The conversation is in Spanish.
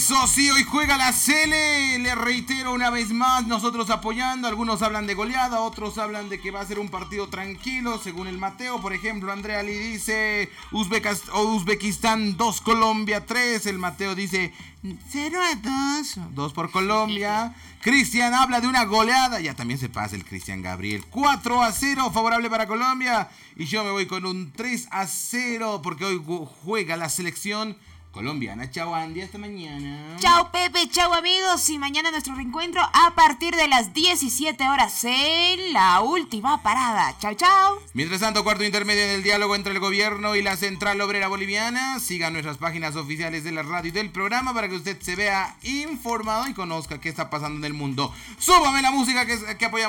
Eso sí, hoy juega la Sele, le reitero una vez más, nosotros apoyando, algunos hablan de goleada, otros hablan de que va a ser un partido tranquilo, según el Mateo, por ejemplo, Andrea Lee dice Uzbekistán 2, Colombia 3, el Mateo dice 0-2, 2 por Colombia. Cristian habla de una goleada, ya también se pasa el Cristian Gabriel, 4-0 favorable para Colombia, y yo me voy con un 3-0 porque hoy juega la selección colombiana. Chao Andy, hasta mañana. Chao Pepe, chao amigos, y mañana nuestro reencuentro a partir de las 17 horas en La Última Parada. Chao, chao. Mientras tanto, cuarto intermedio en el diálogo entre el gobierno y la Central Obrera Boliviana. Sigan nuestras páginas oficiales de la radio y del programa para que usted se vea informado y conozca qué está pasando en el mundo. Súbame la música que apoyamos.